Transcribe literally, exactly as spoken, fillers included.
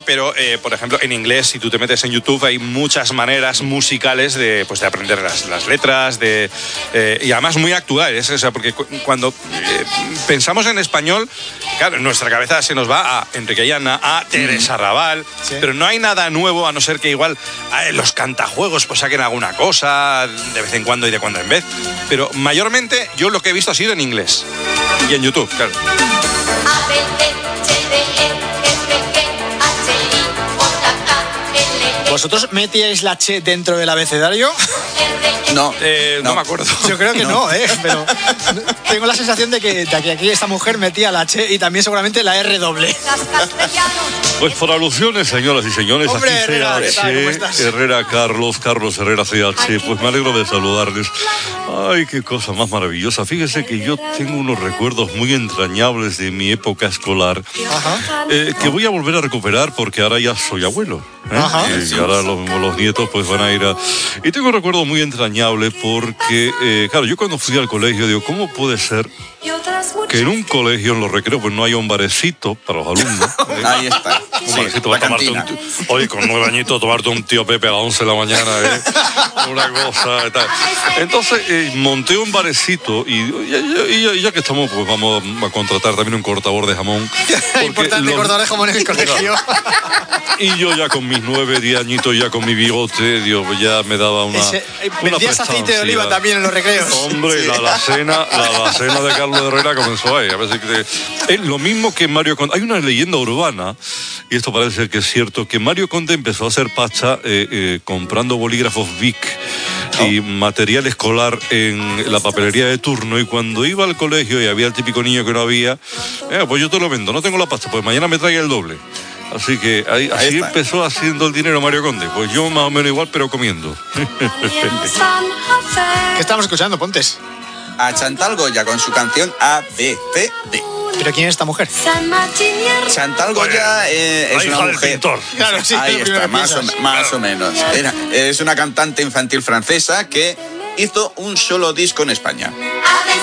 pero, eh, por ejemplo, en inglés, si tú te metes en YouTube, hay muchas maneras musicales de, pues, de aprender las, las letras, de, eh, y además muy actuales, o sea, porque cu- cuando eh, pensamos en español, claro, en nuestra cabeza se nos va a Enrique Llana, a Teresa Raval, Sí. pero no hay nada nuevo, a no ser que igual eh, los cantajuegos pues saquen alguna cosa de vez en cuando y de cuando en vez, pero mayormente yo lo que he visto ha sido en inglés y en YouTube, claro. A, B, C, D, E, F, G, H, I, J, K, L, M, ¿Vosotros metíais la che dentro del abecedario? R, No, Eh, no. no. me acuerdo. Yo creo que no, ¿eh? Pero tengo la sensación de que, de que aquí esta mujer metía la che y también seguramente la R doble. las castellanos. Pues por alusiones, señoras y señores, Hombre, aquí Herrera, ¿qué tal? ¿Cómo C H, estás? Herrera Carlos, Carlos Herrera C H, pues me alegro de saludarles. Ay, qué cosa más maravillosa. Fíjese que yo tengo unos recuerdos muy entrañables de mi época escolar, Ajá. eh, que voy a volver a recuperar porque ahora ya soy abuelo. ¿eh? Ajá. Y ahora los, los nietos pues van a ir a... Y tengo un recuerdo muy entrañable porque, eh, claro, yo cuando fui al colegio digo, ¿cómo puede ser que en un colegio, en los recreos, pues no haya un barecito para los alumnos? ¿eh? Ahí está. Un Sí, barecito la para tomarte un cantina. tío- Oye, con nueve añitos tomarte un tío Pepe a las once de la mañana, ¿eh? Una cosa y tal. Entonces eh, monté un barecito y, y- y- y ya, ya que estamos, pues vamos a contratar también un cortador de jamón. porque Importante los- cortar de jamón en el colegio. Y yo ya con mis nueve, diez añitos, ya con mi bigote, Dios, ya me daba una... Ese- eh, una vendías aceite de prestancia. oliva también en los recreos. Hombre, la, la cena, la, la cena de Carlos Herrera comenzó ahí. A ver si que- es lo mismo que Mario Conde. Hay una leyenda urbana, y esto parece ser que es cierto, que Mario Conde empezó a hacer pacha eh, eh, comprando bolígrafos Bic y material escolar en la papelería de turno, y cuando iba al colegio y había el típico niño que no había, eh, pues yo te lo vendo, no tengo la pasta, pues mañana me traiga el doble. Así que ahí, Ahí así está. empezó haciendo el dinero Mario Conde. Pues yo más o menos igual, pero comiendo. ¿Qué estamos escuchando, Pontes? A Chantal Goya con su canción A, B, C, D. ¿Pero quién es esta mujer? Chantal Goya eh, La es hija una del mujer. pintor. Claro, sí, Ahí es lo primero está, que más o, piensas. más o menos. Era- es una cantante infantil francesa que hizo un solo disco en España.